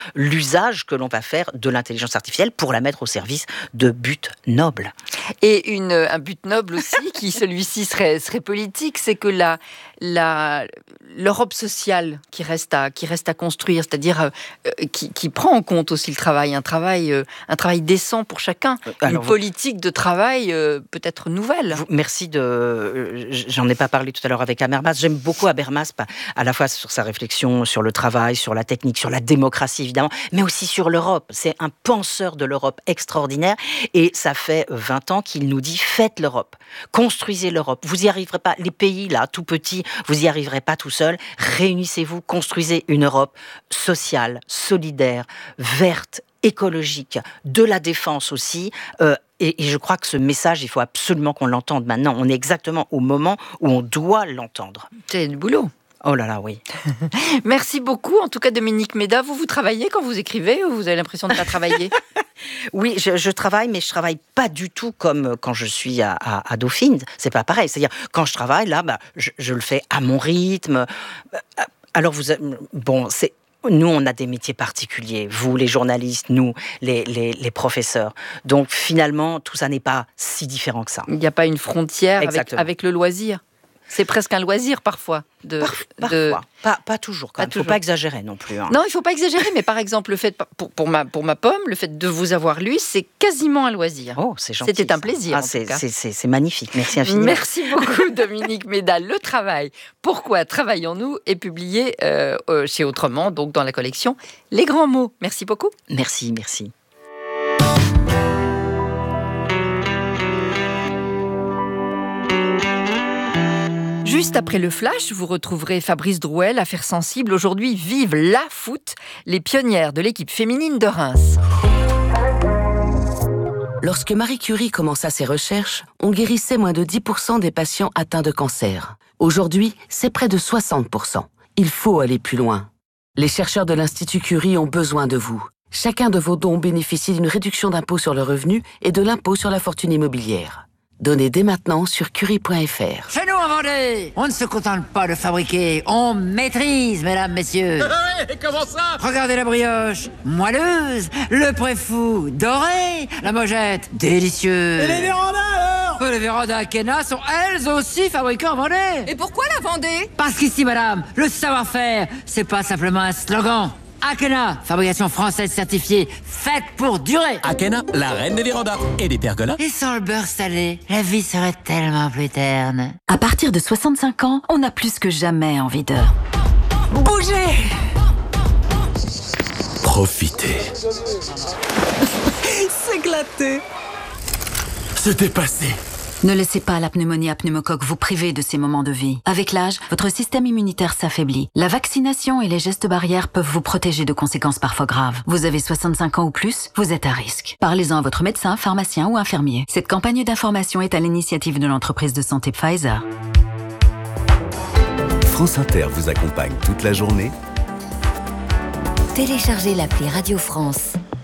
l'usage que l'on va faire de l'intelligence artificielle pour la mettre au service de buts nobles. Et un but noble aussi, qui celui-ci serait politique, c'est que l'Europe sociale qui reste à construire, c'est-à-dire qui prend en compte aussi le travail, un travail décent pour chacun, une politique de travail peut-être nouvelle. Merci j'en ai pas parlé tout à l'heure avec Habermas. J'aime beaucoup Habermas, à la fois sur sa réflexion sur le travail, sur la technique, sur la démocratie évidemment, mais aussi sur l'Europe. C'est un penseur de l'Europe extraordinaire et ça fait 20 ans qu'il nous dit faites l'Europe, construisez l'Europe. Vous y arriverez pas, les pays là, tout petits, vous y arriverez pas tout seul. Réunissez-vous, construisez une Europe sociale, solidaire, verte, écologique, de la défense aussi. Et je crois que ce message, il faut absolument qu'on l'entende maintenant. On est exactement au moment où on doit l'entendre. C'est du boulot. Oh là là, oui. Merci beaucoup. En tout cas, Dominique Méda, vous travaillez quand vous écrivez ou vous avez l'impression de ne pas travailler? Oui, je travaille, mais je travaille pas du tout comme quand je suis à Dauphine. C'est pas pareil. C'est-à-dire, quand je travaille, là, je le fais à mon rythme. Alors, nous, on a des métiers particuliers. Vous, les journalistes, nous, les professeurs. Donc, finalement, tout ça n'est pas si différent que ça. Il n'y a pas une frontière avec le loisir. C'est presque un loisir parfois. Parfois. Pas toujours. Il ne faut pas exagérer non plus. Hein. Non, il ne faut pas exagérer. Mais par exemple, le fait pour ma pomme, le fait de vous avoir lu, c'est quasiment un loisir. Oh, c'est gentil. C'était un plaisir. Ah, c'est magnifique. Merci infiniment. Merci beaucoup, Dominique Méda. Le travail. Pourquoi travaillons-nous est publié chez Autrement, donc dans la collection Les Grands Mots. Merci beaucoup. Merci. Juste après le flash, vous retrouverez Fabrice Drouel, Affaires sensibles. Aujourd'hui, vive la foot, les pionnières de l'équipe féminine de Reims. Lorsque Marie Curie commença ses recherches, on guérissait moins de 10% des patients atteints de cancer. Aujourd'hui, c'est près de 60%. Il faut aller plus loin. Les chercheurs de l'Institut Curie ont besoin de vous. Chacun de vos dons bénéficie d'une réduction d'impôt sur le revenu et de l'impôt sur la fortune immobilière. Donnez dès maintenant sur curie.fr. Chez nous, en Vendée, on ne se contente pas de fabriquer, on maîtrise, mesdames, messieurs. Comment ça? Regardez la brioche, moelleuse, le préfou, doré, la mojette, délicieuse. Et les vérandas alors? Les vérandas Akena sont elles aussi fabriquées en Vendée. Et pourquoi la Vendée? Parce qu'ici, madame, le savoir-faire, c'est pas simplement un slogan. Akena, fabrication française certifiée, faite pour durer. Akena, la reine des vérandas et des pergolas. Et sans le beurre salé, la vie serait tellement plus terne. À partir de 65 ans, on a plus que jamais envie de bouger. Profiter. S'éclater. Se dépasser. Ne laissez pas la pneumonie à pneumocoque vous priver de ces moments de vie. Avec l'âge, votre système immunitaire s'affaiblit. La vaccination et les gestes barrières peuvent vous protéger de conséquences parfois graves. Vous avez 65 ans ou plus, vous êtes à risque. Parlez-en à votre médecin, pharmacien ou infirmier. Cette campagne d'information est à l'initiative de l'entreprise de santé Pfizer. France Inter vous accompagne toute la journée. Téléchargez l'appli Radio France.